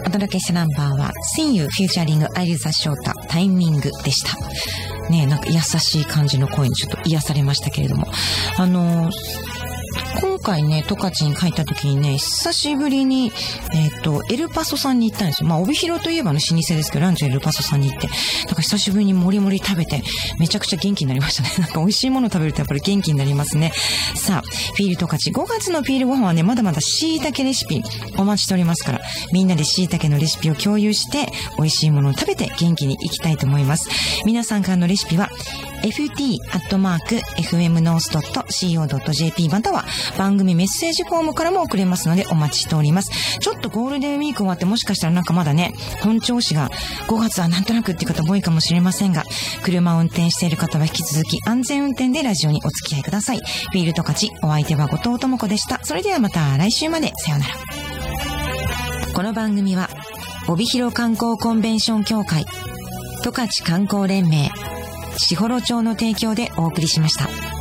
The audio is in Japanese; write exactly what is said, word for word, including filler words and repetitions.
お届けしたナンバーは See You フューチャリングアイリザショータタイミングでした。ねえ、なんか優しい感じの声にちょっと癒されましたけれども、あのー今回ね、十勝に帰った時にね、久しぶりに、えっと、エルパソさんに行ったんですよ。まあ、帯広といえばの老舗ですけど、ランチエルパソさんに行って、なんか久しぶりにもりもり食べて、めちゃくちゃ元気になりましたね。なんか美味しいもの食べるとやっぱり元気になりますね。さあ、フィール十勝、ごがつのフィールご飯はね、まだまだ椎茸レシピお待ちしておりますから、みんなで椎茸のレシピを共有して、美味しいものを食べて元気に行きたいと思います。皆さんからのレシピは、エフティー アットマーク エフエムノース ドット シーオー ドット ジェーピー または番組メッセージフォームからも送れますのでお待ちしております。ちょっとゴールデンウィーク終わってもしかしたらなんかまだね、本調子がごがつはなんとなくっていう方も多いかもしれませんが、車を運転している方は引き続き安全運転でラジオにお付き合いください。フィール十勝、お相手は後藤智子でした。それではまた来週まで。さようなら。この番組は帯広観光コンベンション協会、十勝観光連盟、士幌町の提供でお送りしました。